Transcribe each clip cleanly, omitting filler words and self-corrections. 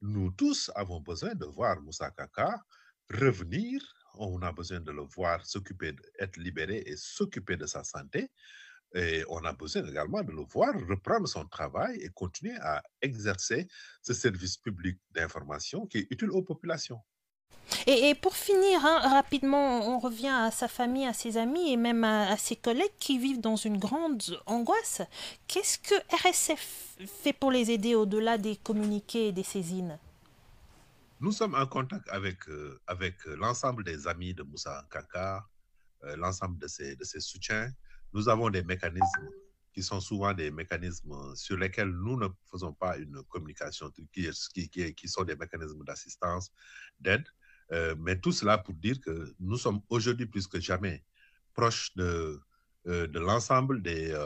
nous tous avons besoin de voir Moussa Kaka revenir. On a besoin de le voir s'occuper, être libéré et s'occuper de sa santé. Et on a besoin également de le voir reprendre son travail et continuer à exercer ce service public d'information qui est utile aux populations. Et pour finir, hein, rapidement, on revient à sa famille, à ses amis et même à ses collègues qui vivent dans une grande angoisse. Qu'est-ce que RSF fait pour les aider au-delà des communiqués et des saisines? Nous sommes en contact avec l'ensemble des amis de Moussa Kaka, l'ensemble de ses soutiens. Nous avons des mécanismes qui sont souvent des mécanismes sur lesquels nous ne faisons pas une communication, qui sont des mécanismes d'assistance, d'aide. Mais tout cela pour dire que nous sommes aujourd'hui plus que jamais proches de l'ensemble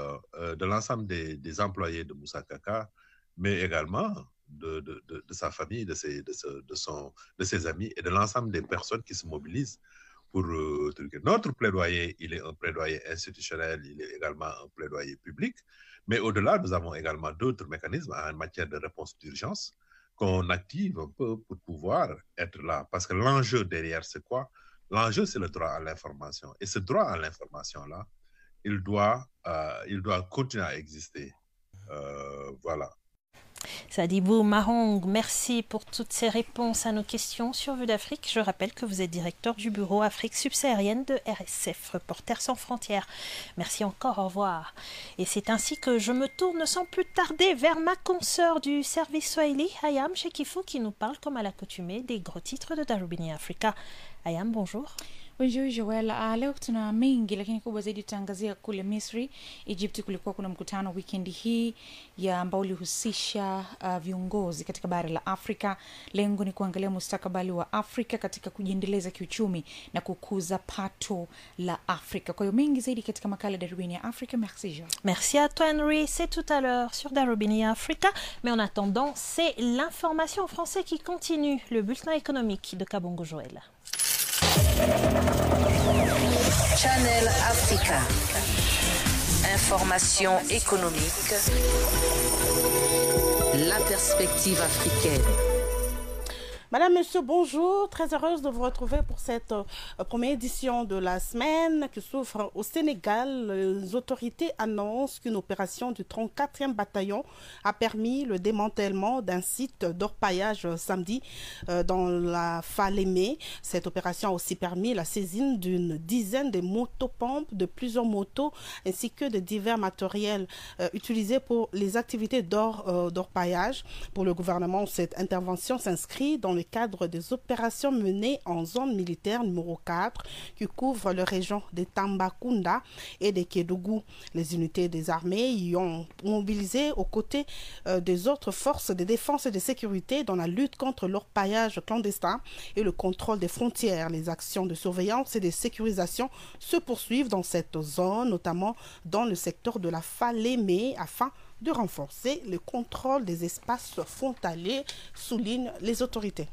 des employés de Moussa Kaka, mais également de sa famille, de ses amis et de l'ensemble des personnes qui se mobilisent pour notre plaidoyer. Il est un plaidoyer institutionnel, il est également un plaidoyer public, mais au-delà, nous avons également d'autres mécanismes en matière de réponse d'urgence qu'on active un peu pour pouvoir être là. Parce que l'enjeu derrière, c'est quoi? L'enjeu, c'est le droit à l'information. Et ce droit à l'information-là, il doit continuer à exister. Voilà. Sadibou Mahong, merci pour toutes ces réponses à nos questions sur Vue d'Afrique. Je rappelle que vous êtes directeur du bureau Afrique subsaharienne de RSF, Reporters sans frontières. Merci encore, au revoir. Et c'est ainsi que je me tourne sans plus tarder vers ma consoeur du service Swahili, Ayam Shekifou, qui nous parle comme à l'accoutumée des gros titres de Darubini Africa. Ayam, bonjour. Bonjour Joel. Leo tuna mengi lakini kubwa zaidi tutaangazia kule Misri. Egypt kulikuwa kuna mkutano weekend hii ya ambao ulihusisha viongozi katika bara la Afrika. Lengo ni kuangalia mustakabali wa Afrika katika kujiendeleza kiuchumi na kukuza pato la Afrika. Kwa hiyo mengi zaidi katika makala Darubini ya Afrika. Merci Joel. Merci à toi Henry, c'est tout à l'heure sur Darubini Africa. Mais en attendant, c'est l'information en français qui continue, le bulletin économique de Kabongo Joël. Channel Africa. Information économique. La perspective africaine. Madame, Monsieur, bonjour. Très heureuse de vous retrouver pour cette première édition de la semaine qui s'ouvre au Sénégal. Les autorités annoncent qu'une opération du 34e bataillon a permis le démantèlement d'un site d'orpaillage samedi dans la Falémé. Cette opération a aussi permis la saisine d'une dizaine de motopompes, de plusieurs motos ainsi que de divers matériels utilisés pour les activités d'orpaillage. Pour le gouvernement, cette intervention s'inscrit dans le cadre des opérations menées en zone militaire numéro 4 qui couvre les régions de Tambacounda et de Kédougou. Les unités des armées y ont mobilisé aux côtés des autres forces de défense et de sécurité dans la lutte contre l'orpaillage clandestin et le contrôle des frontières. Les actions de surveillance et de sécurisation se poursuivent dans cette zone, notamment dans le secteur de la Falémé, afin de renforcer le contrôle des espaces frontaliers, soulignent les autorités.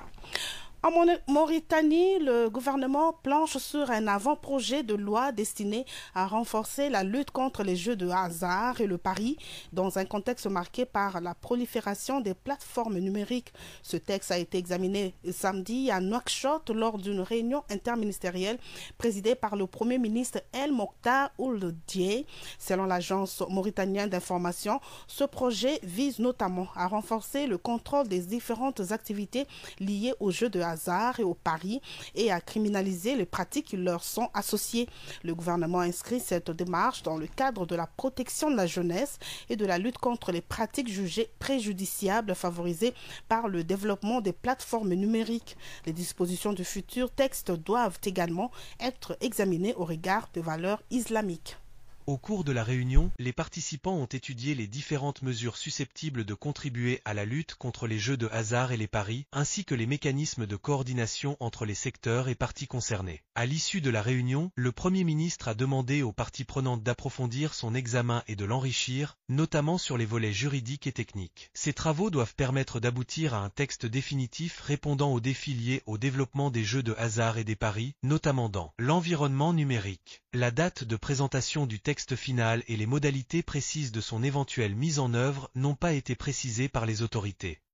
En Mauritanie, le gouvernement planche sur un avant-projet de loi destiné à renforcer la lutte contre les jeux de hasard et le pari dans un contexte marqué par la prolifération des plateformes numériques. Ce texte a été examiné samedi à Nouakchott lors d'une réunion interministérielle présidée par le Premier ministre El Mokhtar Ould Dieye. Selon l'agence mauritanienne d'information, ce projet vise notamment à renforcer le contrôle des différentes activités liées aux jeux de hasard et au paris et à criminaliser les pratiques qui leur sont associées. Le gouvernement inscrit cette démarche dans le cadre de la protection de la jeunesse et de la lutte contre les pratiques jugées préjudiciables favorisées par le développement des plateformes numériques. Les dispositions du futur texte doivent également être examinées au regard de valeurs islamiques. Au cours de la réunion, les participants ont étudié les différentes mesures susceptibles de contribuer à la lutte contre les jeux de hasard et les paris, ainsi que les mécanismes de coordination entre les secteurs et parties concernées. À l'issue de la réunion, le Premier ministre a demandé aux parties prenantes d'approfondir son examen et de l'enrichir, notamment sur les volets juridiques et techniques. Ces travaux doivent permettre d'aboutir à un texte définitif répondant aux défis liés au développement des jeux de hasard et des paris, notamment dans l'environnement numérique. La date de présentation du texte final et les modalités précises de son éventuelle mise en œuvre n'ont pas été précisées par les autorités.